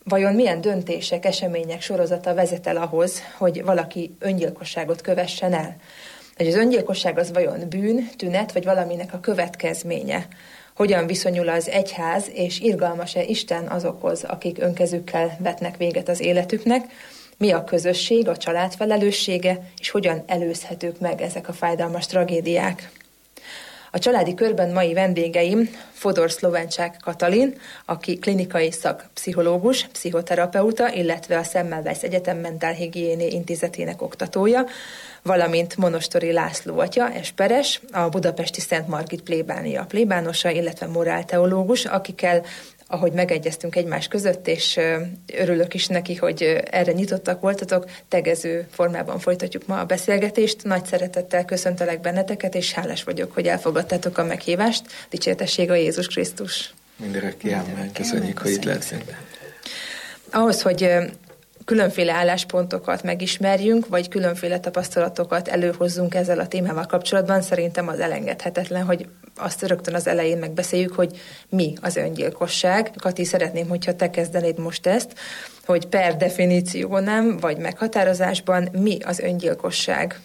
Vajon milyen döntések, események sorozata vezet el ahhoz, hogy valaki öngyilkosságot kövessen el? Hogy az öngyilkosság az vajon bűn, tünet, vagy valaminek a következménye? Hogyan viszonyul az egyház, és irgalmas-e Isten azokhoz, akik önkezükkel vetnek véget az életüknek? Mi a közösség, a család felelőssége, és hogyan előzhetők meg ezek a fájdalmas tragédiák? A családi körben mai vendégeim Fodor Szlovencsák Katalin, aki klinikai szakpszichológus, pszichoterapeuta, illetve a Semmelweis Egyetem Mentálhigiéné Intézetének oktatója, valamint Monostori László atya, esperes, a budapesti Szent Margit plébánia plébánosa, illetve morálteológus, akikkel, ahogy megegyeztünk egymás között, és örülök is neki, hogy erre nyitottak voltatok, tegező formában folytatjuk ma a beszélgetést. Nagy szeretettel köszöntelek benneteket, és hálás vagyok, hogy elfogadtátok a meghívást. Dicsértesség a Jézus Krisztus! Mindenki ámen. Köszönjük, hogy itt leszünk. Ahhoz, hogy különféle álláspontokat megismerjünk, vagy különféle tapasztalatokat előhozzunk ezzel a témával kapcsolatban, szerintem az elengedhetetlen, hogy azt rögtön az elején megbeszéljük, hogy mi az öngyilkosság. Kati, szeretném, hogyha te kezdenéd most ezt, hogy per definíció nem, vagy meghatározásban mi az öngyilkosság?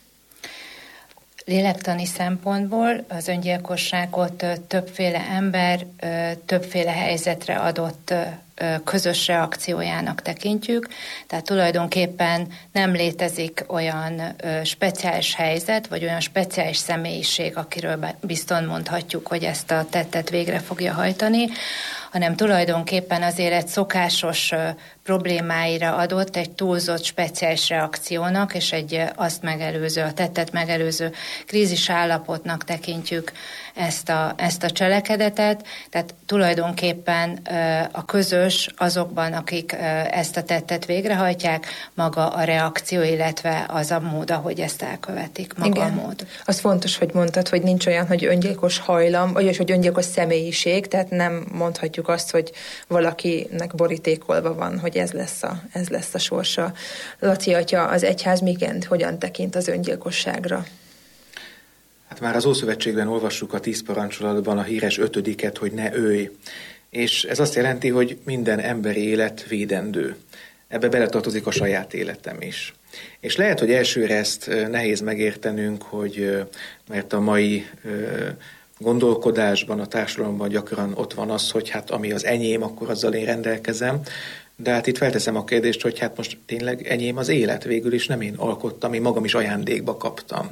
Lélektani szempontból az öngyilkosságot többféle ember többféle helyzetre adott közös reakciójának tekintjük, tehát tulajdonképpen nem létezik olyan speciális helyzet, vagy olyan speciális személyiség, akiről bizton mondhatjuk, hogy ezt a tettet végre fogja hajtani, hanem tulajdonképpen az élet szokásos problémáira adott egy túlzott speciális reakciónak, és egy azt megelőző, a tettet megelőző krízis állapotnak tekintjük ezt a cselekedetet, tehát tulajdonképpen a közös azokban, akik ezt a tettet végrehajtják, maga a reakció, illetve az a mód, ahogy ezt elkövetik, maga Igen. a mód. Az fontos, hogy mondtad, hogy nincs olyan, hogy öngyilkos hajlam, vagy hogy öngyilkos személyiség, tehát nem mondhatjuk azt, hogy valakinek borítékolva van, hogy ez lesz a sorsa. Laci atya, az egyház miként, hogyan tekint az öngyilkosságra? Hát már az Ószövetségben olvassuk a 10 parancsolatban a híres 5-et, hogy ne ölj. És ez azt jelenti, hogy minden emberi élet védendő. Ebbe beletartozik a saját életem is. És lehet, hogy elsőre ezt nehéz megértenünk, hogy mert a mai gondolkodásban, a társadalomban gyakran ott van az, hogy hát ami az enyém, akkor azzal én rendelkezem. De hát itt felteszem a kérdést, hogy hát most tényleg enyém az élet, végül is nem én alkottam, én magam is ajándékba kaptam.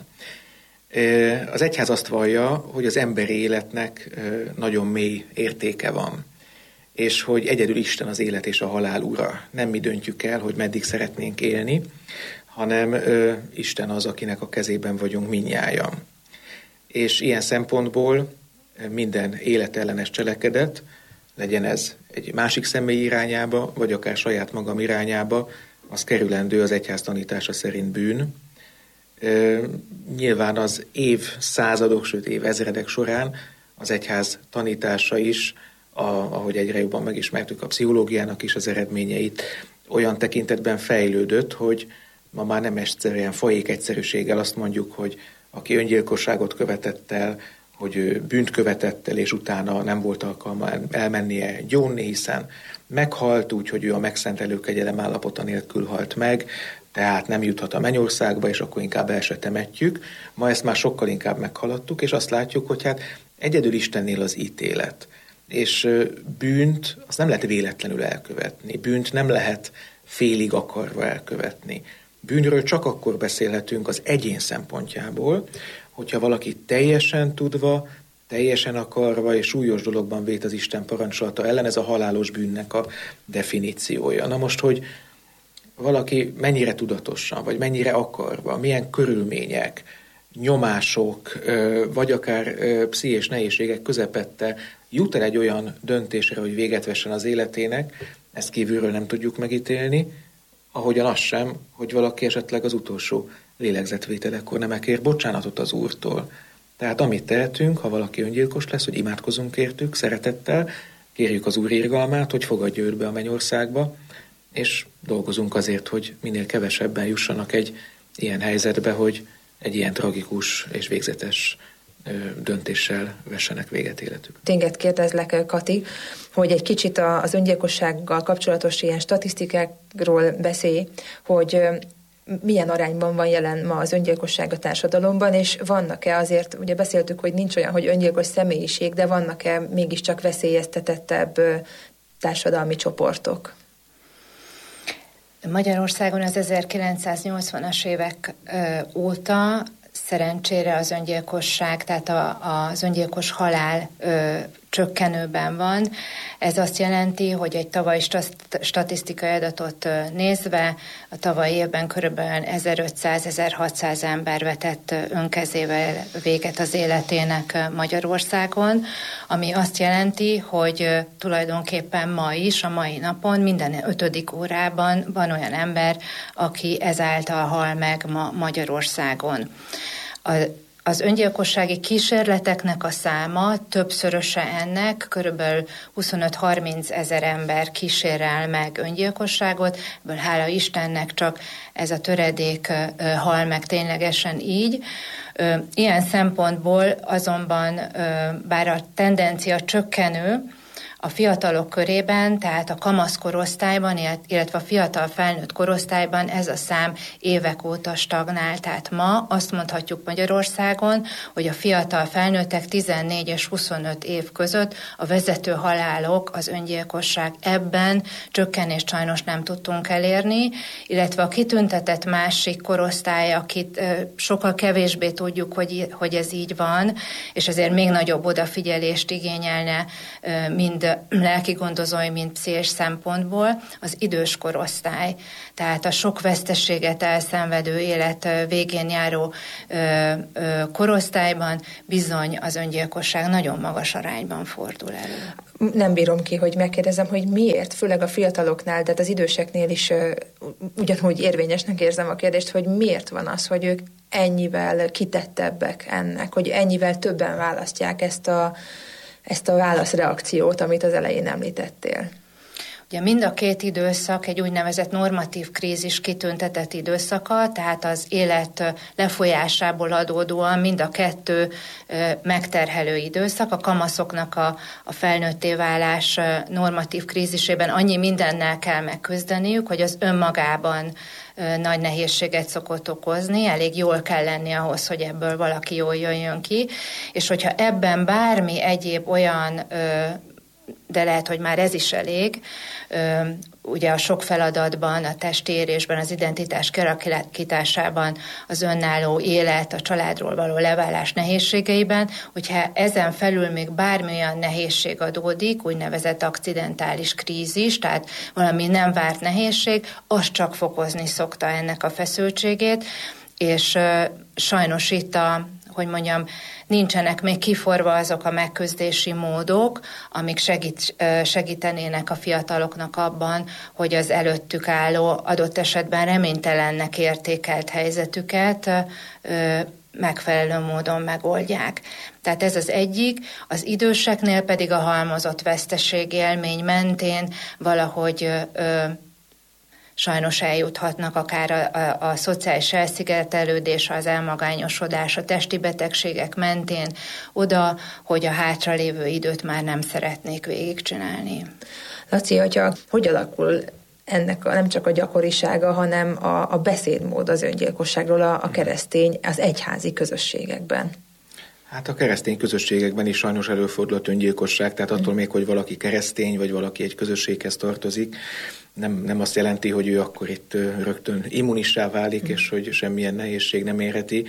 Az egyház azt vallja, hogy az emberi életnek nagyon mély értéke van, és hogy egyedül Isten az élet és a halál ura. Nem mi döntjük el, hogy meddig szeretnénk élni, hanem Isten az, akinek a kezében vagyunk mindnyájan. És ilyen szempontból minden életellenes cselekedet, legyen ez egy másik személy irányába, vagy akár saját magam irányába, az kerülendő az egyház tanítása szerint bűn. Nyilván az évszázadok, sőt évezredek során az egyház tanítása is, ahogy egyre jobban megismertük a pszichológiának is az eredményeit, olyan tekintetben fejlődött, hogy ma már nem egyszerűen faék egyszerűséggel azt mondjuk, hogy aki öngyilkosságot követett el, hogy ő bűnt követett el, és utána nem volt alkalma elmennie gyónni, hiszen meghalt, úgyhogy ő a megszentelő kegyelem állapota nélkül halt meg, tehát nem juthat a mennyországba, és akkor inkább el se temetjük. Ma ezt már sokkal inkább meghaladtuk, és azt látjuk, hogy hát egyedül Istennél az ítélet. És bűnt azt nem lehet véletlenül elkövetni, bűnt nem lehet félig akarva elkövetni. Bűnről csak akkor beszélhetünk az egyén szempontjából, hogyha valaki teljesen tudva, teljesen akarva és súlyos dologban vét az Isten parancsolata ellen, ez a halálos bűnnek a definíciója. Na most, hogy valaki mennyire tudatosan, vagy mennyire akarva, milyen körülmények, nyomások, vagy akár pszichés nehézségek közepette jut el egy olyan döntésre, hogy véget vessen az életének, ezt kívülről nem tudjuk megítélni, ahogyan az sem, hogy valaki esetleg az utolsó lélegzetvételekor nem kér bocsánatot az Úrtól. Tehát amit tehetünk, ha valaki öngyilkos lesz, hogy imádkozunk értük, szeretettel, kérjük az Úr irgalmát, hogy fogadja őt be a mennyországba, és dolgozunk azért, hogy minél kevesebben jussanak egy ilyen helyzetbe, hogy egy ilyen tragikus és végzetes döntéssel vessenek véget életük. Téged kérdezlek, Kati, hogy egy kicsit az öngyilkossággal kapcsolatos ilyen statisztikákról beszélj, hogy milyen arányban van jelen ma az öngyilkosság a társadalomban, és vannak-e azért, ugye beszéltük, hogy nincs olyan, hogy öngyilkos személyiség, de vannak-e mégiscsak veszélyeztetettebb társadalmi csoportok? Magyarországon az 1980-as évek óta szerencsére az öngyilkosság, tehát az öngyilkos halál csökkenőben van. Ez azt jelenti, hogy egy tavalyi statisztikai adatot nézve a tavalyi évben körülbelül 1500-1600 ember vetett önkezével véget az életének Magyarországon, ami azt jelenti, hogy tulajdonképpen ma is, a mai napon minden 5. órában van olyan ember, aki ezáltal hal meg ma Magyarországon. Az öngyilkossági kísérleteknek a száma többszöröse ennek, körülbelül 25-30 ezer ember kísérel meg öngyilkosságot, ebből hála Istennek csak ez a töredék hal meg ténylegesen így. Ilyen szempontból azonban, bár a tendencia csökkenő, a fiatalok körében, tehát a kamaszkorosztályban, illetve a fiatal felnőtt korosztályban ez a szám évek óta stagnál. Tehát ma azt mondhatjuk Magyarországon, hogy a fiatal felnőttek 14 és 25 év között a vezető halálok, az öngyilkosság ebben csökkenést sajnos nem tudtunk elérni, illetve a kitüntetett másik korosztály, akit sokkal kevésbé tudjuk, hogy ez így van, és ezért még nagyobb odafigyelést igényelne mind lelki gondozói, mint pszichés szempontból, az idős korosztály. Tehát a sok veszteséget elszenvedő élet végén járó korosztályban bizony az öngyilkosság nagyon magas arányban fordul elő. Nem bírom ki, hogy megkérdezem, hogy miért, főleg a fiataloknál, tehát az időseknél is ugyanúgy érvényesnek érzem a kérdést, hogy miért van az, hogy ők ennyivel kitettebbek ennek, hogy ennyivel többen választják ezt a válaszreakciót, amit az elején említettél. Ugye mind a két időszak egy úgynevezett normatív krízis kitüntetett időszaka, tehát az élet lefolyásából adódóan mind a kettő megterhelő időszak. A kamaszoknak a felnőtté válás normatív krízisében annyi mindennel kell megküzdeniük, hogy az önmagában nagy nehézséget szokott okozni, elég jól kell lenni ahhoz, hogy ebből valaki jól jöjjön ki, és hogyha ebben bármi egyéb olyan, de lehet, hogy már ez is elég, ugye a sok feladatban, a testi érésben, az identitás kialakításában, az önálló élet, a családról való leválás nehézségeiben, hogyha ezen felül még bármilyen nehézség adódik, úgynevezett akcidentális krízis, tehát valami nem várt nehézség, az csak fokozni szokta ennek a feszültségét, és sajnos itt nincsenek még kiforva azok a megküzdési módok, amik segítenének a fiataloknak abban, hogy az előttük álló, adott esetben reménytelennek értékelt helyzetüket megfelelő módon megoldják. Tehát ez az egyik, az időseknél pedig a halmozott veszteségélmény mentén valahogy sajnos eljuthatnak akár a szociális elszigetelődés, az elmagányosodás, a testi betegségek mentén oda, hogy a hátralévő időt már nem szeretnék végigcsinálni. Laci, hogy alakul ennek nem csak a gyakorisága, hanem a beszédmód az öngyilkosságról a keresztény, az egyházi közösségekben? Hát a keresztény közösségekben is sajnos előfordul a öngyilkosság, tehát attól még, hogy valaki keresztény, vagy valaki egy közösséghez tartozik, nem azt jelenti, hogy ő akkor itt rögtön immunissá válik, és hogy semmilyen nehézség nem érheti.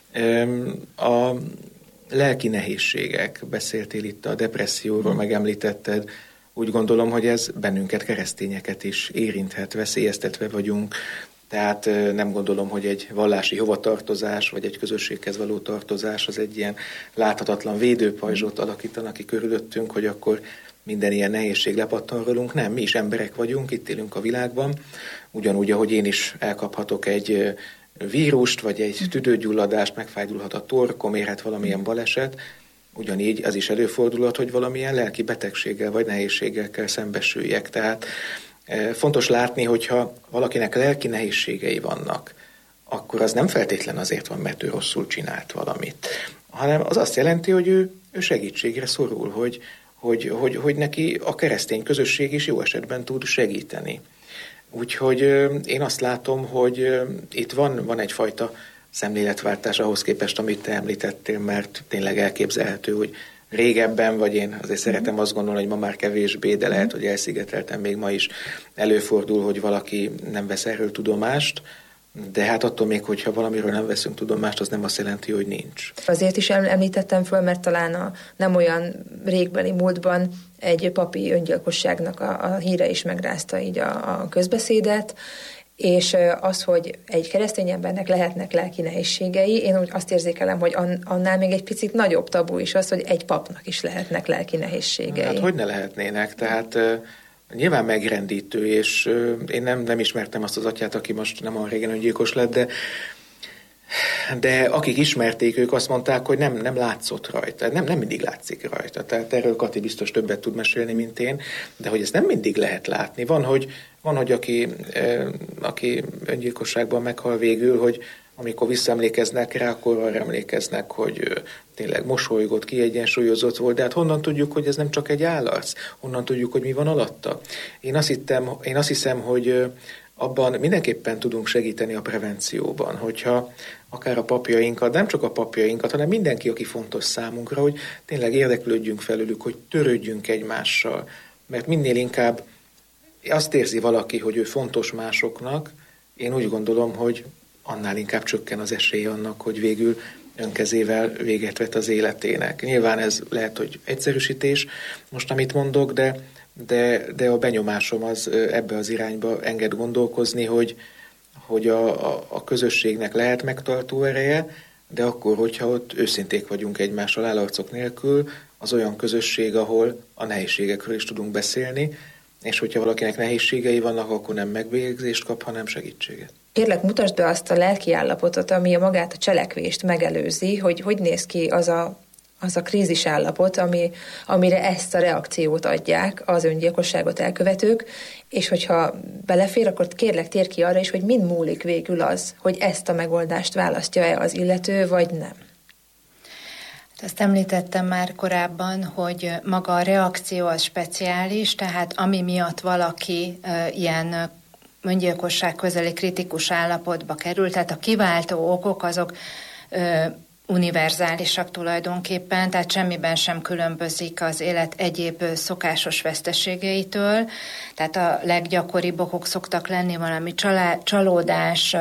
A lelki nehézségek, beszéltél itt a depresszióról, megemlítetted, úgy gondolom, hogy ez bennünket, keresztényeket is érinthet, veszélyeztetve vagyunk, tehát nem gondolom, hogy egy vallási hovatartozás, vagy egy közösséghez való tartozás az egy ilyen láthatatlan védőpajzsot alakítanak ki körülöttünk, hogy akkor minden ilyen nehézség lepattan rólunk. Nem, mi is emberek vagyunk, itt élünk a világban. Ugyanúgy, ahogy én is elkaphatok egy vírust, vagy egy tüdőgyulladást, megfájdulhat a torkom, érhet valamilyen baleset, ugyanígy az is előfordulhat, hogy valamilyen lelki betegséggel vagy nehézséggel kell szembesüljek. Tehát fontos látni, hogyha valakinek lelki nehézségei vannak, akkor az nem feltétlen azért van, mert ő rosszul csinált valamit. hanem az azt jelenti, hogy ő segítségre szorul, hogy neki a keresztény közösség is jó esetben tud segíteni. Úgyhogy én azt látom, hogy itt van egyfajta szemléletváltás ahhoz képest, amit te említettél, mert tényleg elképzelhető, hogy régebben, vagy én azért szeretem azt gondolni, hogy ma már kevésbé, de lehet, hogy elszigetelten még ma is előfordul, hogy valaki nem vesz erről tudomást, de hát attól még, hogyha valamiről nem veszünk tudomást, az nem azt jelenti, hogy nincs. Azért is említettem föl, mert talán a nem olyan régbeli múltban egy papi öngyilkosságnak a híre is megrázta így a közbeszédet, és az, hogy egy keresztény embernek lehetnek lelki nehézségei, én úgy azt érzékelem, hogy annál még egy picit nagyobb tabu is az, hogy egy papnak is lehetnek lelki nehézségei. Hát hogy ne lehetnének, tehát nyilván megrendítő, és én nem ismertem azt az atyát, aki most nem olyan régen öngyilkos lett, de akik ismerték, ők azt mondták, hogy nem látszott rajta, nem mindig látszik rajta. Tehát erről Kati biztos többet tud mesélni, mint én, de hogy ezt nem mindig lehet látni. Van, hogy aki öngyilkosságban meghal végül, hogy amikor visszaemlékeznek rá, akkor arra emlékeznek, hogy tényleg mosolygott, kiegyensúlyozott volt, de hát honnan tudjuk, hogy ez nem csak egy állarc? Honnan tudjuk, hogy mi van alatta? Én azt hiszem, hogy abban mindenképpen tudunk segíteni a prevencióban, hogyha akár a papjainkat, nem csak a papjainkat, hanem mindenki, aki fontos számunkra, hogy tényleg érdeklődjünk felülük, hogy törődjünk egymással, mert minél inkább azt érzi valaki, hogy ő fontos másoknak, én úgy gondolom, hogy annál inkább csökken az esélye annak, hogy végül önkezével véget vet az életének. Nyilván ez lehet, hogy egyszerűsítés, most amit mondok, de a benyomásom az ebbe az irányba enged gondolkozni, hogy a közösségnek lehet megtartó ereje, de akkor, hogyha ott őszinték vagyunk egymással állarcok nélkül, az olyan közösség, ahol a nehézségekről is tudunk beszélni, és hogyha valakinek nehézségei vannak, akkor nem megbélyegzést kap, hanem segítséget. Kérlek, mutasd be azt a lelki állapotot, ami magát a cselekvést megelőzi, hogy néz ki az a krízis állapot, amire ezt a reakciót adják az öngyilkosságot elkövetők, és hogyha belefér, akkor kérlek, tér ki arra is, hogy mind múlik végül az, hogy ezt a megoldást választja-e az illető, vagy nem. Ezt említettem már korábban, hogy maga a reakció az speciális, tehát ami miatt valaki ilyen öngyilkosság közeli kritikus állapotba kerül, tehát a kiváltó okok azok univerzálisak tulajdonképpen, tehát semmiben sem különbözik az élet egyéb szokásos veszteségeitől, tehát a leggyakoribb okok szoktak lenni valami csalódás,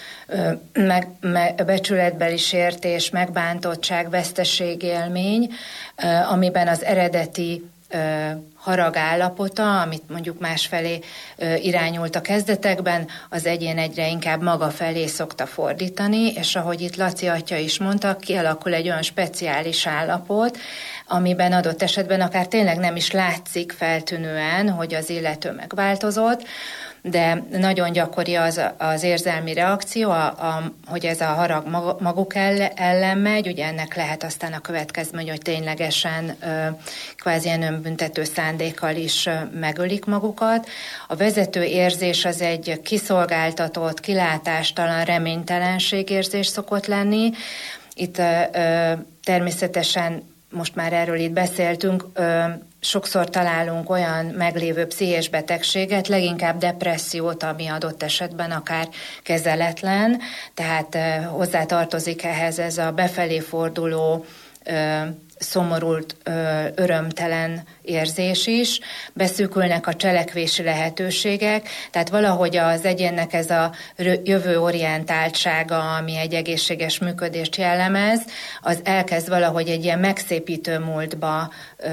becsületbeli sértés, megbántottság, veszteségélmény, amiben az eredeti harag állapota, amit mondjuk másfelé irányult a kezdetekben, az egyén egyre inkább maga felé szokta fordítani, és ahogy itt Laci atya is mondta, kialakul egy olyan speciális állapot, amiben adott esetben akár tényleg nem is látszik feltűnően, hogy az illető megváltozott, de nagyon gyakori az érzelmi reakció, hogy ez a harag maguk ellen megy, ugye ennek lehet aztán a következmény, hogy ténylegesen kvázi ilyen önbüntető szándékkal is megölik magukat. A vezető érzés az egy kiszolgáltatott, kilátástalan, reménytelenség érzés szokott lenni. Itt természetesen most már erről itt beszéltünk, sokszor találunk olyan meglévő pszichés betegséget, leginkább depressziót, ami adott esetben akár kezeletlen, tehát hozzátartozik ehhez ez a befelé forduló, szomorult, örömtelen érzés is, beszűkülnek a cselekvési lehetőségek, tehát valahogy az egyénnek ez a jövőorientáltsága, ami egy egészséges működést jellemez, az elkezd valahogy egy ilyen megszépítő múltba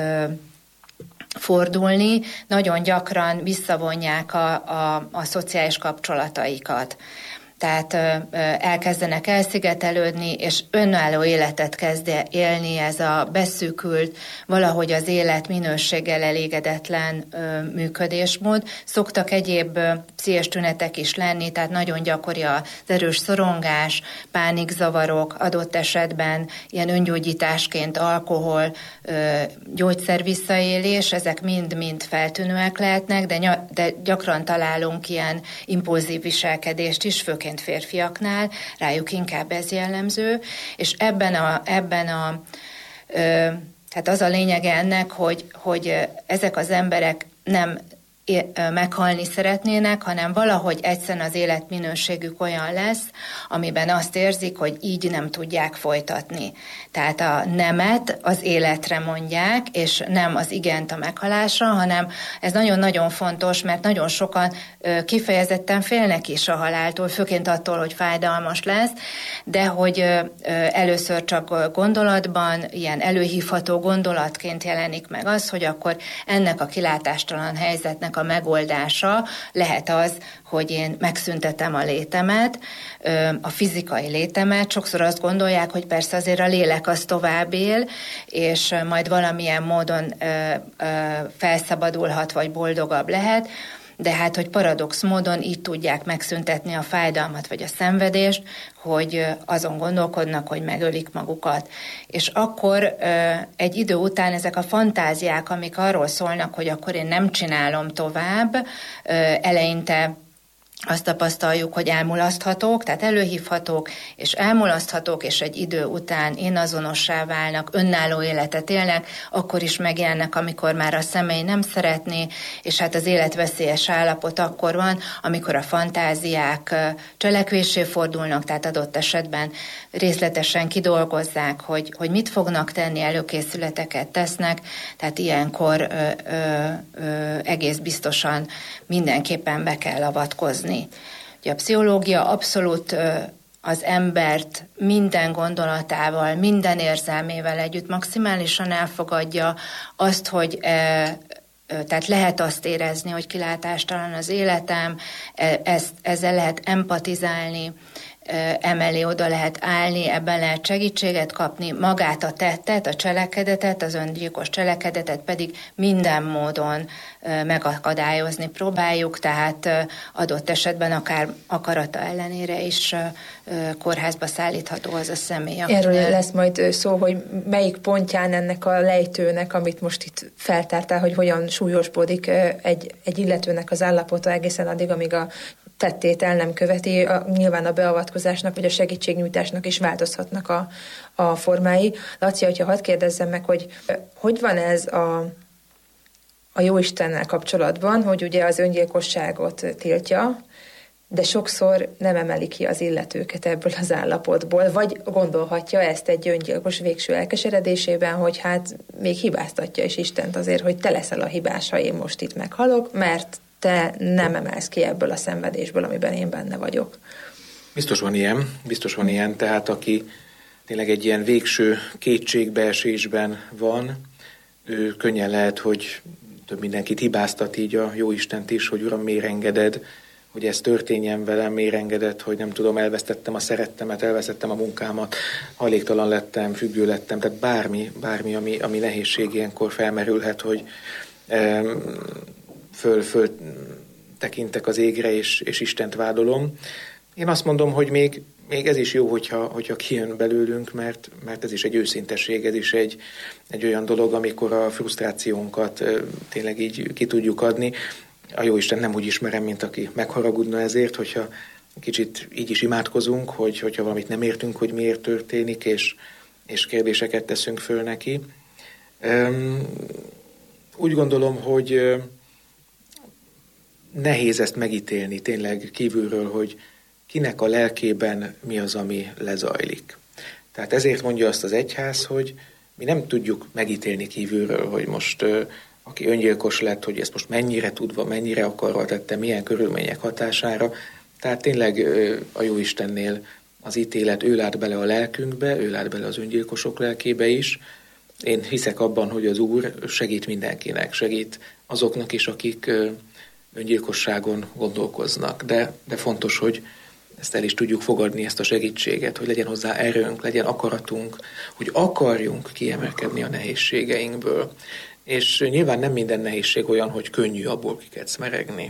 fordulni, nagyon gyakran visszavonják a szociális kapcsolataikat. Tehát elkezdenek elszigetelődni, és önálló életet kezd élni ez a beszűkült, valahogy az élet minőséggel elégedetlen működésmód. Szoktak egyéb pszichés tünetek is lenni, tehát nagyon gyakori az erős szorongás, pánikzavarok, adott esetben ilyen öngyógyításként alkohol, gyógyszer visszaélés, ezek mind-mind feltűnőek lehetnek, de gyakran találunk ilyen impulzív viselkedést is, főként egyébként férfiaknál, rájuk inkább ez jellemző, és tehát az a lényege ennek, hogy ezek az emberek nem meghalni szeretnének, hanem valahogy egyszerűen az életminőségük olyan lesz, amiben azt érzik, hogy így nem tudják folytatni. Tehát a nemet az életre mondják, és nem az igent a meghalásra, hanem ez nagyon-nagyon fontos, mert nagyon sokan kifejezetten félnek is a haláltól, főként attól, hogy fájdalmas lesz, de hogy először csak gondolatban, ilyen előhívható gondolatként jelenik meg az, hogy akkor ennek a kilátástalan helyzetnek a megoldása lehet az, hogy én megszüntetem a létemet, a fizikai létemet. Sokszor azt gondolják, hogy persze azért a lélek az tovább él, és majd valamilyen módon felszabadulhat, vagy boldogabb lehet, de hát, hogy paradox módon így tudják megszüntetni a fájdalmat vagy a szenvedést, hogy azon gondolkodnak, hogy megölik magukat. És akkor egy idő után ezek a fantáziák, amik arról szólnak, hogy akkor én nem csinálom tovább, eleinte azt tapasztaljuk, hogy elmulaszthatók, tehát előhívhatók, és elmulaszthatók, és egy idő után énazonossá válnak, önálló életet élnek, akkor is megjelennek, amikor már a személy nem szeretné, és hát az életveszélyes állapot akkor van, amikor a fantáziák cselekvésé fordulnak, tehát adott esetben részletesen kidolgozzák, hogy mit fognak tenni, előkészületeket tesznek, tehát ilyenkor egész biztosan mindenképpen be kell avatkozni. Ugye a pszichológia abszolút az embert minden gondolatával, minden érzelmével együtt maximálisan elfogadja azt, hogy tehát lehet azt érezni, hogy kilátástalan az életem, ezzel lehet empatizálni, emellé oda lehet állni, ebben lehet segítséget kapni, magát a tettet, a cselekedetet, az öngyilkos cselekedetet pedig minden módon megakadályozni próbáljuk, tehát adott esetben akár akarata ellenére is kórházba szállítható az a személy. Erről lesz majd szó, hogy melyik pontján ennek a lejtőnek, amit most itt feltártál, hogy hogyan súlyosbodik egy illetőnek az állapota egészen addig, amíg a tettét el nem követi, nyilván a beavatkozásnak vagy a segítségnyújtásnak is változhatnak a formái. Laci, hogyha hadd kérdezzem meg, hogy van ez a Jóistennel kapcsolatban, hogy ugye az öngyilkosságot tiltja, de sokszor nem emeli ki az illetőket ebből az állapotból, vagy gondolhatja ezt egy öngyilkos végső elkeseredésében, hogy hát még hibáztatja is Istent azért, hogy te leszel a hibás, ha én most itt meghalok, mert te nem emelsz ki ebből a szenvedésből, amiben én benne vagyok. Biztos van ilyen, tehát aki tényleg egy ilyen végső kétségbeesésben van, ő könnyen lehet, hogy több mindenkit hibáztat így a Jóistent is, hogy Uram, miért engeded, hogy ez történjen velem, miért engeded, hogy nem tudom, elvesztettem a szerettemet, elvesztettem a munkámat, hajléktalan lettem, függő lettem, tehát bármi ami nehézség ilyenkor felmerülhet, hogy föl tekintek az égre, és Istent vádolom. Én azt mondom, hogy még ez is jó, hogyha kijön belőlünk, mert ez is egy őszintesség, ez is egy olyan dolog, amikor a frusztrációnkat tényleg így ki tudjuk adni. A Jóisten nem úgy ismerem, mint aki megharagudna ezért, hogyha kicsit így is imádkozunk, hogyha valamit nem értünk, hogy miért történik, és kérdéseket teszünk föl neki. Úgy gondolom, hogy nehéz ezt megítélni tényleg kívülről, hogy kinek a lelkében mi az, ami lezajlik. Tehát ezért mondja azt az egyház, hogy mi nem tudjuk megítélni kívülről, hogy most aki öngyilkos lett, hogy ezt most mennyire tudva, mennyire akarva tette, milyen körülmények hatására. Tehát tényleg a Jóistennél az ítélet, ő lát bele a lelkünkbe, ő lát bele az öngyilkosok lelkébe is. Én hiszek abban, hogy az Úr segít mindenkinek, segít azoknak is, akik öngyilkosságon gondolkoznak. De fontos, hogy ezt el is tudjuk fogadni, ezt a segítséget, hogy legyen hozzá erőnk, legyen akaratunk, hogy akarjunk kiemelkedni a nehézségeinkből. És nyilván nem minden nehézség olyan, hogy könnyű abból kikecmeregni.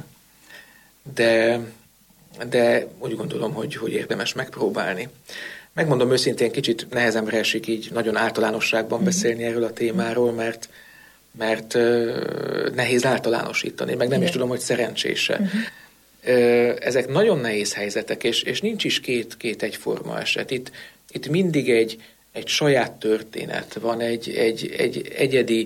De úgy gondolom, hogy érdemes megpróbálni. Megmondom őszintén, kicsit nehezemre esik így nagyon általánosságban beszélni erről a témáról, mert nehéz általánosítani, meg nem is tudom, hogy szerencsése. ezek nagyon nehéz helyzetek, és nincs is két egyforma eset. Itt mindig egy saját történet van, egy egyedi,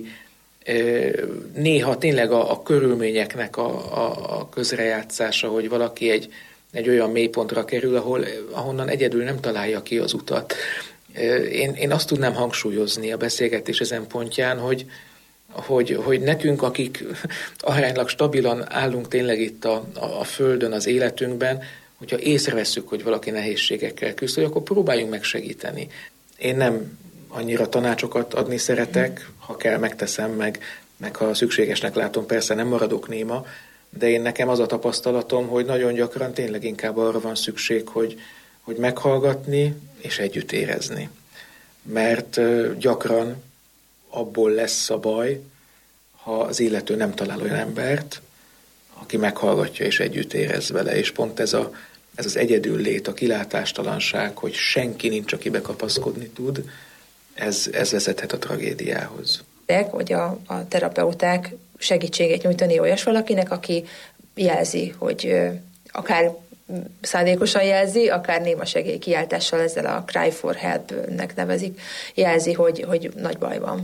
néha tényleg a körülményeknek a közrejátszása, hogy valaki egy olyan mélypontra kerül, ahonnan egyedül nem találja ki az utat. Én azt tudnám hangsúlyozni a beszélgetés ezen pontján, hogy nekünk, akik aránylag stabilan állunk tényleg itt a földön, az életünkben, hogyha észrevesszük, hogy valaki nehézségekkel küzd, akkor próbáljunk meg segíteni. Én nem annyira tanácsokat adni szeretek, ha kell, megteszem, meg ha szükségesnek látom, persze nem maradok néma, de nekem az a tapasztalatom, hogy nagyon gyakran tényleg inkább arra van szükség, hogy meghallgatni és együtt érezni. Mert gyakran abból lesz a baj, ha az illető nem talál olyan embert, aki meghallgatja és együtt érez vele, és pont ez az egyedül lét, a kilátástalanság, hogy senki nincs, aki bekapaszkodni tud, ez vezethet a tragédiához. Hogy a terapeuták segítséget nyújtani olyas valakinek, aki jelzi, hogy akár szándékosan jelzi, akár néma segélykiáltással, ezzel a cry for help-nek nevezik, jelzi, hogy nagy baj van.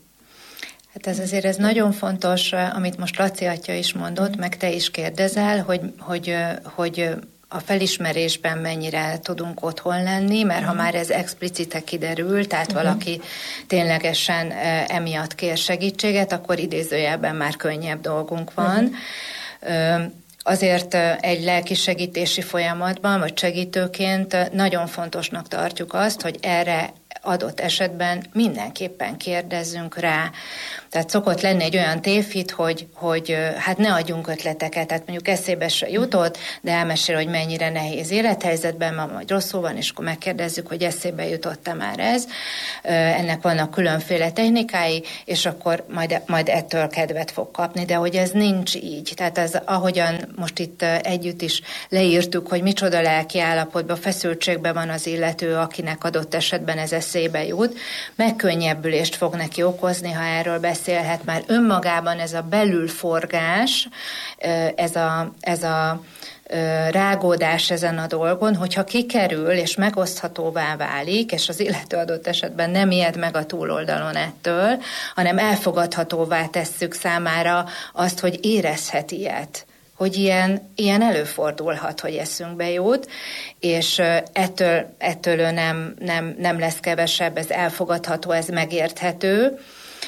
Hát ez nagyon fontos, amit most Laci atya is mondott, meg te is kérdezel, hogy a felismerésben mennyire tudunk otthon lenni, mert ha már ez explicite kiderül, tehát valaki ténylegesen emiatt kér segítséget, akkor idézőjelben már könnyebb dolgunk van. Azért egy lelki segítési folyamatban, vagy segítőként nagyon fontosnak tartjuk azt, hogy erre adott esetben mindenképpen kérdezzünk rá. Tehát szokott lenni egy olyan tévhit, hogy hát ne adjunk ötleteket, tehát mondjuk eszébe se jutott, de elmesél, hogy mennyire nehéz élethelyzetben van, vagy rosszul van, és akkor megkérdezzük, hogy eszébe jutott-e már ez. Ennek vannak különféle technikái, és akkor majd ettől kedvet fog kapni, de hogy ez nincs így. Tehát ez, ahogyan most itt együtt is leírtuk, hogy micsoda lelki állapotban, feszültségben van az illető, akinek adott esetben ez eszébe jut, megkönnyebbülést fog neki okozni, ha erről beszélhet. Már önmagában ez a belülforgás, ez a rágódás ezen a dolgon, hogyha kikerül és megoszthatóvá válik, és az illető adott esetben nem ijed meg a túloldalon ettől, hanem elfogadhatóvá tesszük számára azt, hogy érezhet ilyet, hogy ilyen előfordulhat, hogy eszünkbe jut, és ettől ő nem lesz kevesebb, ez elfogadható, ez megérthető.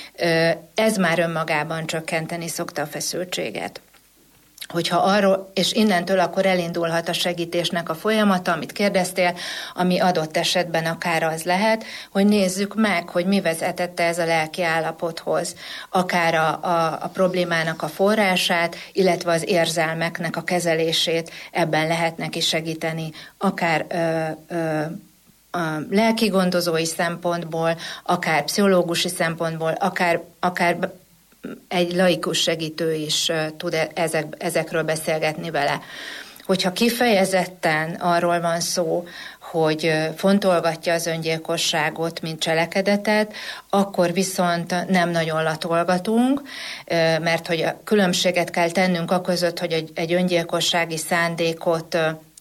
Ez már önmagában csökkenteni szokta a feszültséget. Hogyha arról, és innentől akkor elindulhat a segítésnek a folyamata, amit kérdeztél, ami adott esetben akár az lehet, hogy nézzük meg, hogy mi vezetette ez a lelki állapothoz, akár a problémának a forrását, illetve az érzelmeknek a kezelését ebben lehet neki segíteni, akár a lelki gondozói szempontból, akár pszichológusi szempontból, akár egy laikus segítő is tud ezekről beszélgetni vele. Hogyha kifejezetten arról van szó, hogy fontolgatja az öngyilkosságot, mint cselekedetet, akkor viszont nem nagyon latolgatunk, mert hogy a különbséget kell tennünk aközött, hogy egy öngyilkossági szándékot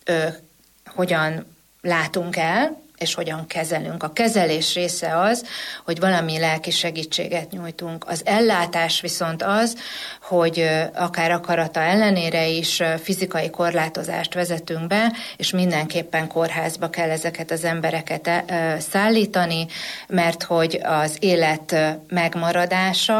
hogyan látunk el, és hogyan kezelünk. A kezelés része az, hogy valami lelki segítséget nyújtunk. Az ellátás viszont az, hogy akár akarata ellenére is fizikai korlátozást vezetünk be, és mindenképpen kórházba kell ezeket az embereket szállítani, mert hogy az élet megmaradása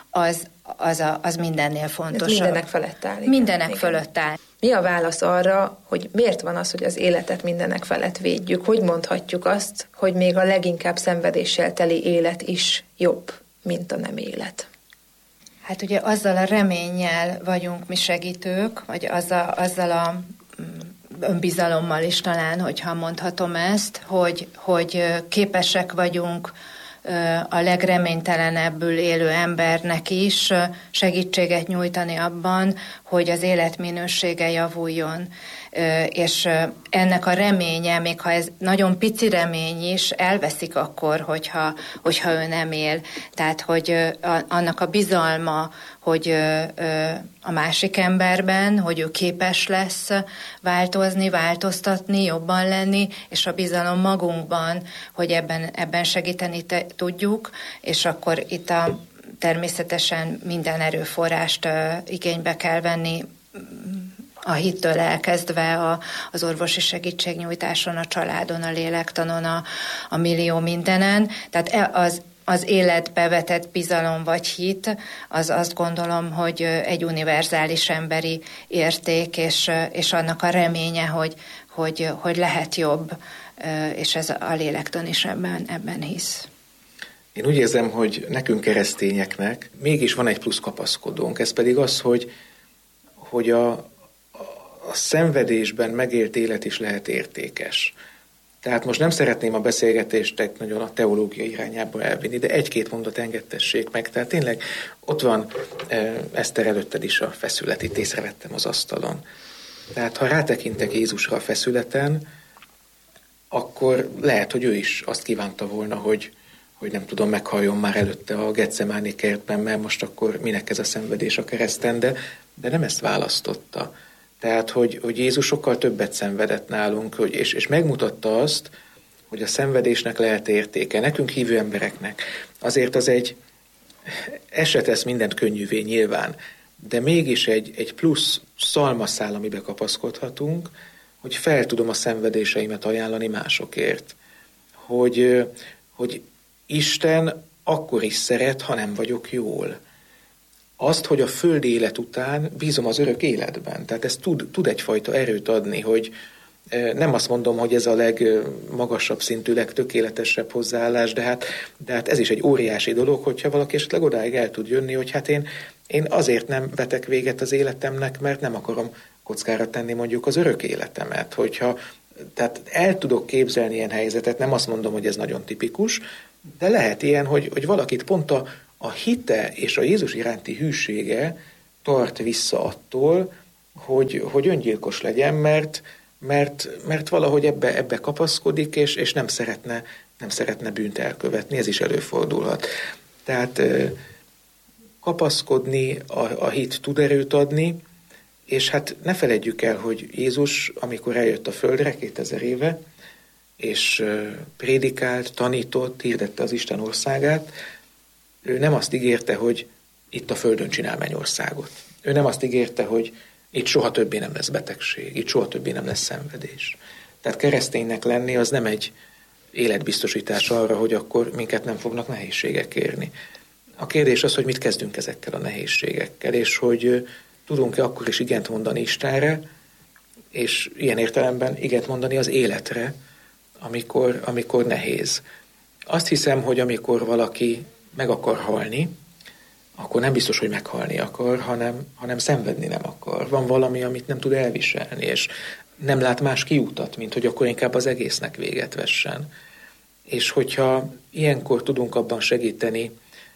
az mindennél fontosabb. Ez mindenek felett áll. Mindenek fölött áll. Mi a válasz arra, hogy miért van az, hogy az életet mindenek felett védjük? Hogy mondhatjuk azt, hogy még a leginkább szenvedéssel teli élet is jobb, mint a nem élet? Hát ugye azzal a reménnyel vagyunk mi segítők, vagy azzal a önbizalommal is talán, hogyha mondhatom ezt, hogy képesek vagyunk a legreménytelenebbül élő embernek is segítséget nyújtani abban, hogy az életminősége javuljon. És ennek a reménye, még ha ez nagyon pici remény is, elveszik akkor, hogyha ő nem él. Tehát, hogy annak a bizalma, a másik emberben, hogy ő képes lesz változni, változtatni, jobban lenni, és a bizalom magunkban, hogy ebben segíteni tudjuk, és akkor itt természetesen minden erőforrást igénybe kell venni, a hittől elkezdve az orvosi segítségnyújtáson, a családon, a lélektanon, a millió mindenen. Tehát az életbe vetett bizalom vagy hit, az azt gondolom, hogy egy univerzális emberi érték, és annak a reménye, hogy lehet jobb, és ez a lélektan is ebben hisz. Én úgy érzem, hogy nekünk keresztényeknek mégis van egy plusz kapaszkodónk, ez pedig az, hogy a szenvedésben megélt élet is lehet értékes. Tehát most nem szeretném a beszélgetést nagyon a teológia irányába elvinni, de egy-két mondat engedtessék meg. Tehát tényleg ott van Eszter előtted is a feszület, itt észrevettem az asztalon. Tehát ha rátekintek Jézusra a feszületen, akkor lehet, hogy ő is azt kívánta volna, hogy nem tudom, meghalljon már előtte a Getsemáni kertben, mert most akkor minek ez a szenvedés a kereszten, de nem ezt választotta. Tehát, hogy Jézus sokkal többet szenvedett nálunk, és megmutatta azt, hogy a szenvedésnek lehet értéke. Nekünk hívő embereknek. Azért ez se tesz mindent könnyűvé nyilván, de mégis egy plusz szalmaszál, amibe kapaszkodhatunk, hogy fel tudom a szenvedéseimet ajánlani másokért. Hogy Isten akkor is szeret, ha nem vagyok jól. Azt, hogy a földi élet után bízom az örök életben. Tehát ez tud egyfajta erőt adni, hogy nem azt mondom, hogy ez a legmagasabb szintű, legtökéletesebb hozzáállás, de hát ez is egy óriási dolog, hogyha valaki esetleg odáig el tud jönni, hogy hát én azért nem vetek véget az életemnek, mert nem akarom kockára tenni mondjuk az örök életemet. Tehát el tudok képzelni ilyen helyzetet, nem azt mondom, hogy ez nagyon tipikus, de lehet ilyen, hogy valakit pont a hite és a Jézus iránti hűsége tart vissza attól, hogy öngyilkos legyen, mert valahogy ebbe kapaszkodik, és nem szeretne bűnt elkövetni, ez is előfordulhat. Tehát kapaszkodni, a hit tud erőt adni, és hát ne feledjük el, hogy Jézus, amikor eljött a földre 2000 éve, és prédikált, tanított, hirdette az Isten országát, ő nem azt ígérte, hogy itt a földön csinál mennyországot. Ő nem azt ígérte, hogy itt soha többé nem lesz betegség, itt soha többé nem lesz szenvedés. Tehát kereszténynek lenni az nem egy életbiztosítás arra, hogy akkor minket nem fognak nehézségek érni. A kérdés az, hogy mit kezdünk ezekkel a nehézségekkel, és hogy tudunk-e akkor is igent mondani Istenre, és ilyen értelemben igent mondani az életre, amikor nehéz. Azt hiszem, hogy amikor valaki meg akar halni, akkor nem biztos, hogy meghalni akar, hanem szenvedni nem akar. Van valami, amit nem tud elviselni, és nem lát más kiutat, mint hogy akkor inkább az egésznek véget vessen. És hogyha ilyenkor tudunk abban segíteni,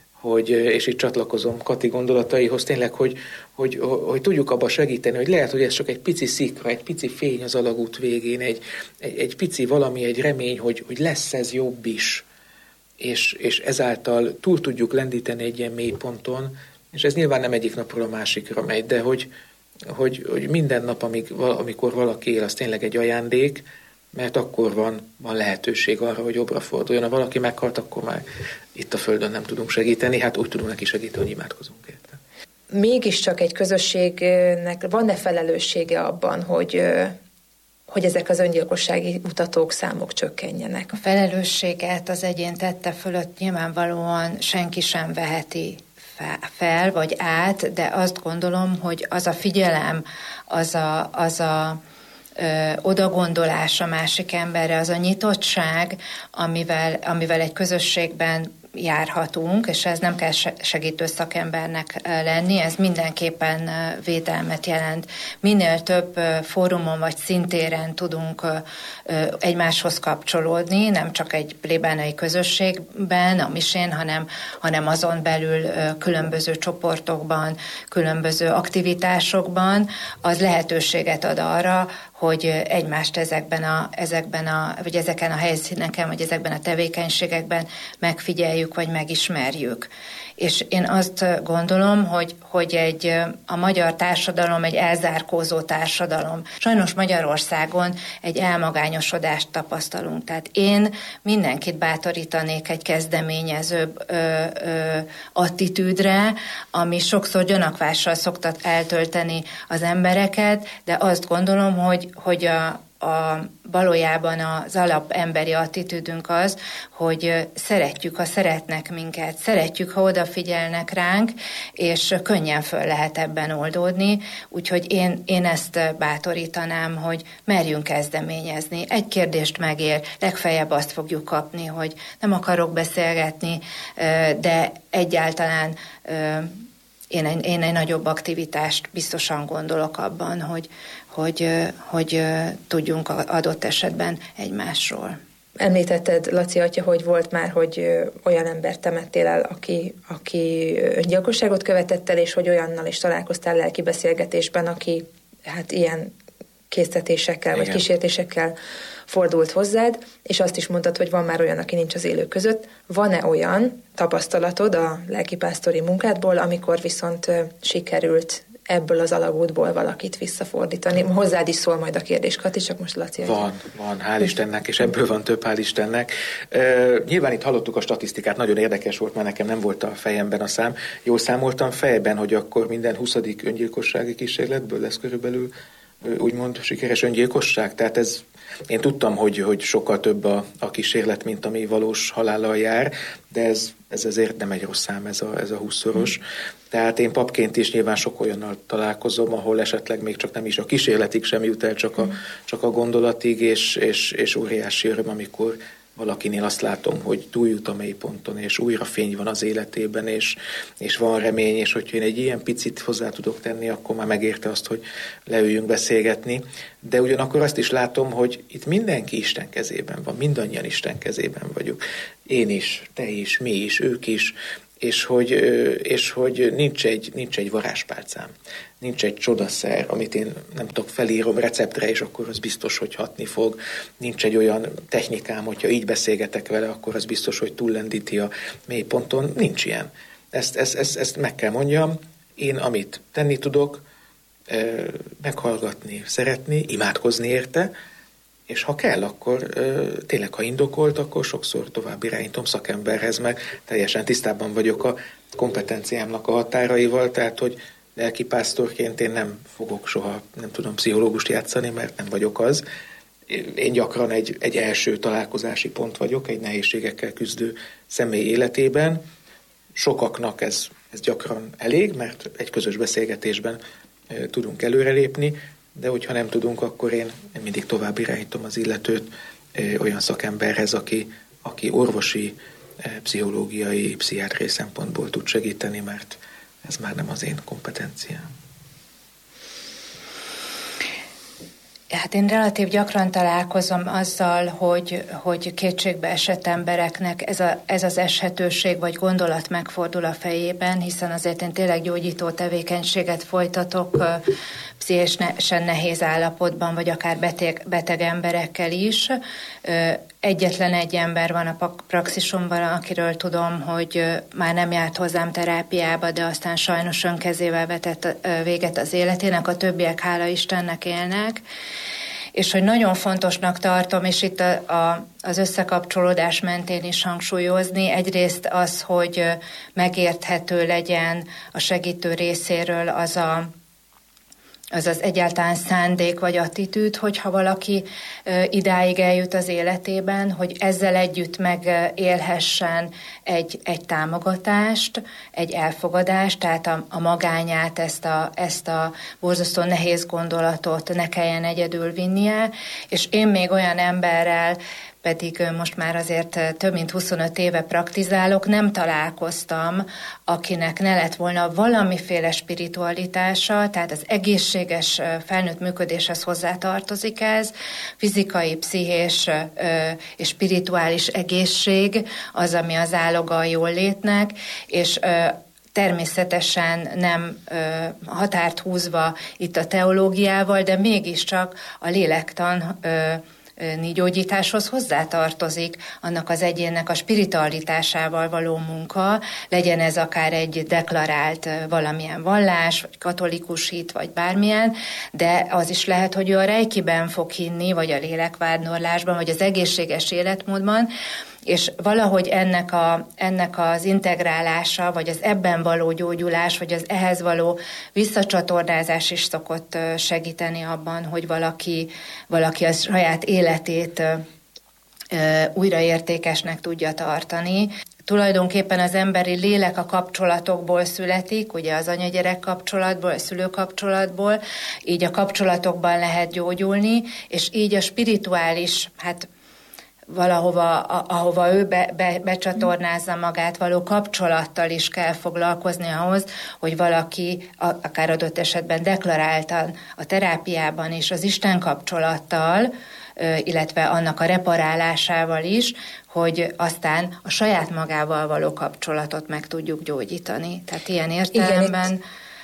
és itt csatlakozom Kati gondolataihoz, tényleg, hogy tudjuk abban segíteni, hogy lehet, hogy ez csak egy pici szikra, egy pici fény az alagút végén, egy pici valami, egy remény, hogy lesz ez jobb is, és ezáltal túl tudjuk lendíteni egy ilyen mélyponton, és ez nyilván nem egyik napról a másikra megy, de hogy minden nap, amikor valaki él, az tényleg egy ajándék, mert akkor van lehetőség arra, hogy jobbra forduljon. Ha valaki meghalt, akkor már itt a földön nem tudunk segíteni, hát úgy tudunk neki segíteni, hogy imádkozunk érte. Mégiscsak egy közösségnek van-e felelőssége abban, hogy ezek az öngyilkossági mutatók, számok csökkenjenek? A felelősséget az egyén tette fölött nyilvánvalóan senki sem veheti fel vagy át, de azt gondolom, hogy az a figyelem, az a odagondolás a másik emberre, az a nyitottság, amivel egy közösségben járhatunk, és ez nem kell segítő szakembernek lenni, ez mindenképpen védelmet jelent. Minél több fórumon vagy szintéren tudunk egymáshoz kapcsolódni, nem csak egy plébánai közösségben, a misén, hanem azon belül különböző csoportokban, különböző aktivitásokban, az lehetőséget ad arra, hogy egymást ezeken a helyszíneken, vagy ezekben a tevékenységekben megfigyeljük, megismerjük, vagy megismerjük. És én azt gondolom, hogy a magyar társadalom egy elzárkózó társadalom. Sajnos Magyarországon egy elmagányosodást tapasztalunk. Tehát én mindenkit bátorítanék egy kezdeményezőbb attitűdre, ami sokszor gyanakvással szokta eltölteni az embereket, de azt gondolom, hogy valójában az alapemberi attitűdünk az, hogy szeretjük, ha szeretnek minket, szeretjük, ha odafigyelnek ránk, és könnyen föl lehet ebben oldódni, úgyhogy én ezt bátorítanám, hogy merjünk kezdeményezni. Egy kérdést megér, legfeljebb azt fogjuk kapni, hogy nem akarok beszélgetni, de egyáltalán én egy nagyobb aktivitást biztosan gondolok abban, hogy tudjunk adott esetben egymásról. Említetted, Laci atya, hogy volt már, hogy olyan embert temettél el, aki öngyilkosságot követett el, és hogy olyannal is találkoztál lelki beszélgetésben, aki hát ilyen késztetésekkel vagy kísértésekkel fordult hozzád, és azt is mondtad, hogy van már olyan, aki nincs az élők között. Van-e olyan tapasztalatod a lelkipásztori munkádból, amikor viszont sikerült ebből az alagútból valakit visszafordítani? Hozzád is szól majd a kérdés, Kati, csak most Laci. Van, hál' Istennek, és ebből van több, hál' Istennek. Nyilván itt hallottuk a statisztikát, nagyon érdekes volt, mert nekem nem volt a fejemben a szám. Jól számoltam fejben, hogy akkor minden 20. öngyilkossági kísérletből lesz körülbelül úgymond sikeres öngyilkosság. Tehát én tudtam, hogy sokkal több a kísérlet, mint ami valós halállal jár, de ez azért nem egy rossz szám, ez a 20-szoros. Tehát én papként is nyilván sok olyannal találkozom, ahol esetleg még csak nem is a kísérletig sem jut el, csak a gondolatig, és óriási öröm, amikor valakinél azt látom, hogy túljut a mélyponton, és újra fény van az életében, és van remény, és hogyha én egy ilyen picit hozzá tudok tenni, akkor már megérte azt, hogy leüljünk beszélgetni. De ugyanakkor azt is látom, hogy itt mindenki Isten kezében van, mindannyian Isten kezében vagyunk. Én is, te is, mi is, ők is, és hogy nincs egy varázspálcám, nincs egy csodaszer, amit én nem tudok, felírom receptre, és akkor az biztos, hogy hatni fog. Nincs egy olyan technikám, hogyha így beszélgetek vele, akkor az biztos, hogy túllendíti a mélyponton. Nincs ilyen. Ezt meg kell mondjam. Én, amit tenni tudok, meghallgatni, szeretni, imádkozni érte, és ha kell, akkor tényleg, ha indokolt, akkor sokszor tovább irányítom szakemberhez, meg teljesen tisztában vagyok a kompetenciámnak a határaival, tehát, hogy lelkipásztorként én nem fogok soha, nem tudom, pszichológust játszani, mert nem vagyok az. Én gyakran egy első találkozási pont vagyok, egy nehézségekkel küzdő személy életében. Sokaknak ez gyakran elég, mert egy közös beszélgetésben tudunk előrelépni, de hogyha nem tudunk, akkor én mindig tovább irányítom az illetőt olyan szakemberhez, aki orvosi, pszichológiai, pszichiátriai szempontból tud segíteni, mert ez már nem az én kompetenciám. Hát én relatív gyakran találkozom azzal, hogy kétségbe esett embereknek ez az eshetőség vagy gondolat megfordul a fejében, hiszen azért én tényleg gyógyító tevékenységet folytatok pszichésen nehéz állapotban, vagy akár beteg emberekkel is. Egyetlen egy ember van a praxisomban, akiről tudom, hogy már nem járt hozzám terápiába, de aztán sajnos önkezével vetett véget az életének, a többiek hála Istennek élnek. És hogy nagyon fontosnak tartom, és itt az összekapcsolódás mentén is hangsúlyozni, egyrészt az, hogy megérthető legyen a segítő részéről az egyáltalán szándék vagy attitűd, hogyha valaki idáig eljut az életében, hogy ezzel együtt megélhessen egy támogatást, egy elfogadást, tehát a magányát, ezt a borzasztó nehéz gondolatot ne kelljen egyedül vinnie, és én még olyan emberrel, pedig most már azért több mint 25 éve praktizálok, nem találkoztam, akinek ne lett volna valamiféle spiritualitása, tehát az egészséges felnőtt működéshez hozzátartozik ez, fizikai, pszichés és spirituális egészség az, ami az áloga a jólétnek, és természetesen nem határt húzva itt a teológiával, de mégiscsak a lélektan gyógyításhoz hozzátartozik annak az egyénnek a spiritualitásával való munka, legyen ez akár egy deklarált valamilyen vallás, vagy katolikus hit, vagy bármilyen, de az is lehet, hogy ő a reikiben fog hinni, vagy a lélekvándorlásban, vagy az egészséges életmódban, és valahogy ennek az integrálása, vagy az ebben való gyógyulás, vagy az ehhez való visszacsatornázás is szokott segíteni abban, hogy valaki a saját életét újraértékesnek tudja tartani. Tulajdonképpen az emberi lélek a kapcsolatokból születik, ugye az anya-gyerek kapcsolatból, a szülőkapcsolatból, így a kapcsolatokban lehet gyógyulni, és így a spirituális, ahova ő becsatornázza magát, való kapcsolattal is kell foglalkozni ahhoz, hogy valaki, akár adott esetben deklaráltan a terápiában is az Isten kapcsolattal, illetve annak a reparálásával is, hogy aztán a saját magával való kapcsolatot meg tudjuk gyógyítani. Tehát ilyen értelemben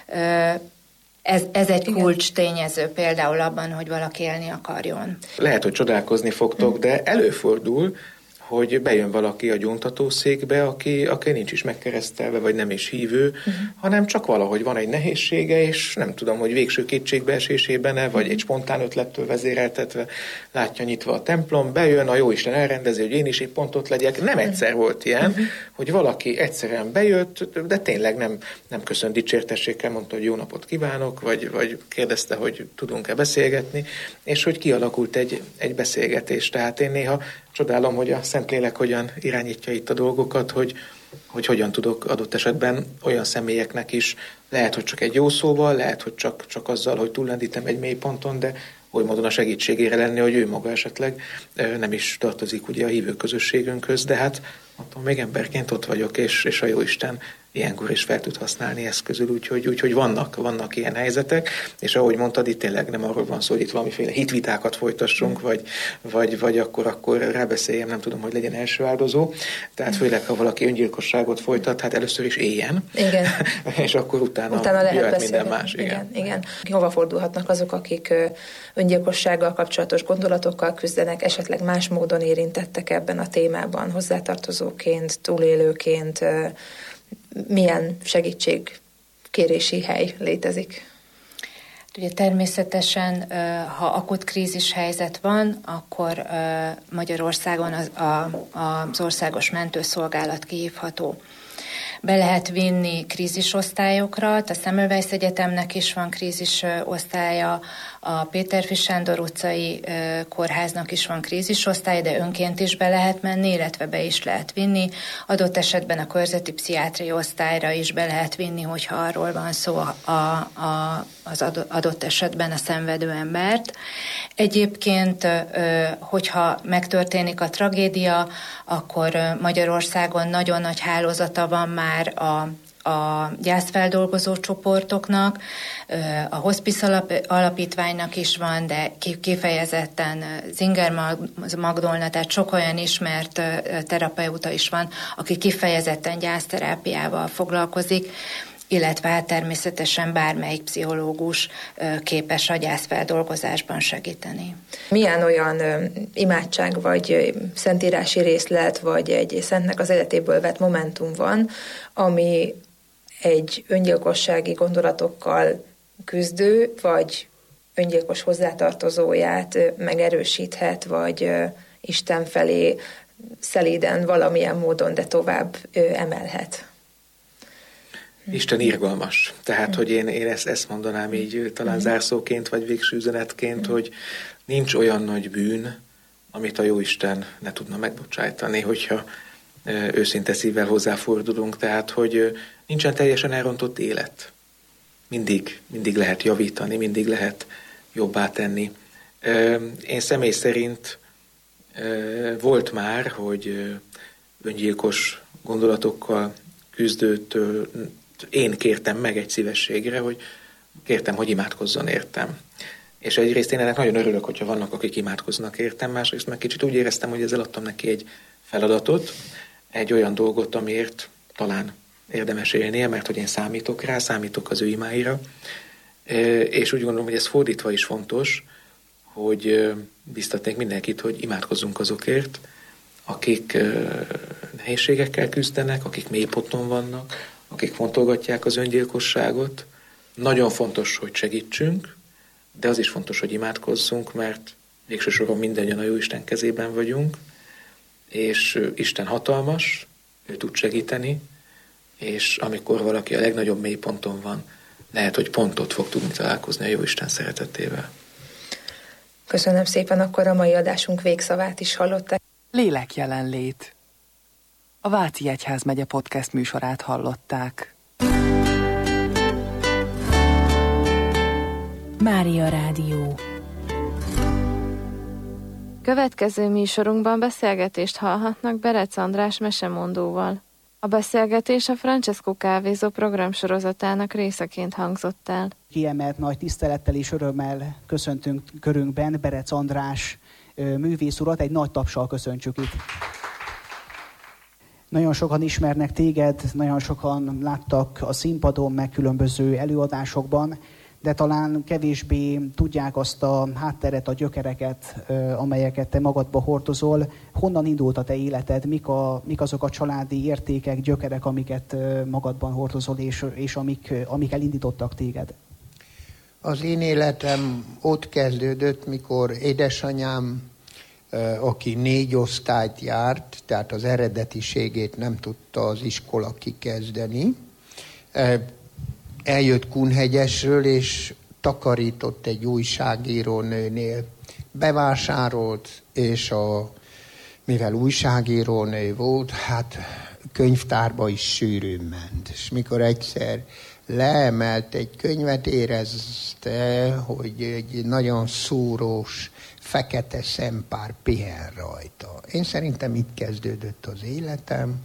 ez egy kulcs tényező például abban, hogy valaki élni akarjon. Lehet, hogy csodálkozni fogtok, de előfordul, hogy bejön valaki a gyóntatószékbe, aki nincs is megkeresztelve, vagy nem is hívő, hanem csak valahogy van egy nehézsége, és nem tudom, hogy végső kétségbeesésében, vagy egy spontán ötlettől vezéreltetve látja nyitva a templom, bejön, a Jóisten elrendezi, hogy én is egy pontot legyek. Nem egyszer volt ilyen, hogy valaki egyszerűen bejött, de tényleg nem köszönt dicsértességgel, mondta, hogy jó napot kívánok, vagy kérdezte, hogy tudunk-e beszélgetni, és hogy kialakult egy beszélgetés. Tehát én néha csodálom, hogy a Szentlélek hogyan irányítja itt a dolgokat, hogy hogyan tudok adott esetben olyan személyeknek is, lehet, hogy csak egy jó szóval, lehet, hogy csak azzal, hogy túllendítem egy mély ponton, de oly módon a segítségére lenni, hogy ő maga esetleg nem is tartozik ugye a hívő közösségünkhöz, de hát mondtam, még emberként ott vagyok, és a Jóisten ilyenkor is fel tud használni eszközül, úgyhogy vannak ilyen helyzetek, és ahogy mondtad, itt tényleg nem arról van szó, hogy itt valamiféle hitvitákat folytassunk, vagy akkor rábeszéljem, nem tudom, hogy legyen első áldozó. Tehát főleg, ha valaki öngyilkosságot folytat, hát először is éljen. Igen. És akkor utána lehet minden más. Igen. Hova fordulhatnak azok, akik öngyilkossággal kapcsolatos gondolatokkal küzdenek, esetleg más módon érintettek ebben a témában, hozzátartozóként, túlélőként, milyen segítségkérési hely létezik? Ugye természetesen, ha akut krízis helyzet van, akkor Magyarországon az Országos Mentőszolgálat kihívható. Be lehet vinni krízisosztályokra, a Semmelweis Egyetemnek is van krízisosztálya, a Péter Sándor utcai kórháznak is van krízisosztály, de önként is be lehet menni, illetve be is lehet vinni. Adott esetben a körzeti pszichiátriai osztályra is be lehet vinni, hogyha arról van szó az adott esetben a szenvedő embert. Egyébként, hogyha megtörténik a tragédia, akkor Magyarországon nagyon nagy hálózata van már a gyászfeldolgozó csoportoknak, a Hospice alapítványnak is van, de kifejezetten Zinger Magdolna, tehát sok olyan ismert terapeuta is van, aki kifejezetten gyászterápiával foglalkozik, illetve hát természetesen bármelyik pszichológus képes a gyászfeldolgozásban segíteni. Milyen olyan imádság, vagy szentírási részlet, vagy egy szentnek az életéből vett momentum van, ami egy öngyilkossági gondolatokkal küzdő, vagy öngyilkos hozzátartozóját megerősíthet, vagy Isten felé szelíden valamilyen módon, de tovább emelhet? Isten irgalmas. Tehát, hogy én ezt mondanám így talán zárszóként, vagy végső üzenetként, hogy nincs olyan nagy bűn, amit a Jóisten ne tudna megbocsájtani, hogyha őszinte szívvel hozzáfordulunk. Tehát, hogy nincsen teljesen elrontott élet. Mindig lehet javítani, mindig lehet jobbá tenni. Én személy szerint volt már, hogy öngyilkos gondolatokkal küzdőtől én kértem meg egy szívességre, hogy kértem, hogy imádkozzon értem. És egyrészt én ennek nagyon örülök, hogyha vannak, akik imádkoznak értem, másrészt meg kicsit úgy éreztem, hogy ezzel adtam neki egy feladatot, egy olyan dolgot, amiért talán érdemes élnie, mert hogy én számítok rá, számítok az ő imáira, és úgy gondolom, hogy ez fordítva is fontos, hogy biztatnék mindenkit, hogy imádkozzunk azokért, akik nehézségekkel küzdenek, akik mélyponton vannak, akik fontolgatják az öngyilkosságot. Nagyon fontos, hogy segítsünk, de az is fontos, hogy imádkozzunk, mert végső soron mindannyian a Jóisten kezében vagyunk, és Isten hatalmas, ő tud segíteni, és amikor valaki a legnagyobb mélyponton van, lehet, hogy pontot fog tudni találkozni a Jóisten szeretetével. Köszönöm szépen, akkor a mai adásunk végszavát is hallották. Lélek jelenlét. A Váci Egyházmegye podcast műsorát hallották. Mária Rádió. Következő műsorunkban beszélgetést hallhatnak Berec András mesemondóval. A beszélgetés a Francesco Kávézó programsorozatának részeként hangzott el. Kiemelt nagy tisztelettel és örömmel köszöntünk körünkben Berec András művész urat, egy nagy tapssal köszöntsük itt. Nagyon sokan ismernek téged, nagyon sokan láttak a színpadon, meg különböző előadásokban, de talán kevésbé tudják azt a hátteret, a gyökereket, amelyeket te magadba hordozol. Honnan indult a te életed? Mik azok a családi értékek, gyökerek, amiket magadban hordozol, és amik elindítottak téged? Az én életem ott kezdődött, mikor édesanyám, aki 4 osztályt járt, tehát az eredetiségét nem tudta az iskola kikezdeni, eljött Kunhegyesről, és takarított egy újságírónőnél. Bevásárolt, és mivel újságírónő volt, hát könyvtárba is sűrűn ment. És mikor egyszer leemelt egy könyvet, érezte, hogy egy nagyon szúrós, fekete szempár pihen rajta. Én szerintem itt kezdődött az életem.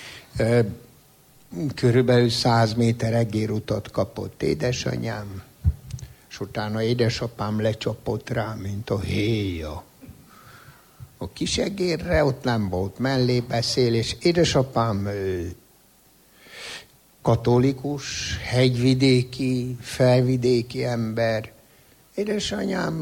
Körülbelül 100 méter egérutat kapott édesanyám, és utána édesapám lecsapott rá, mint a héja. A kisegérre ott nem volt mellébeszélés. Édesapám katolikus, hegyvidéki, felvidéki ember. Édesanyám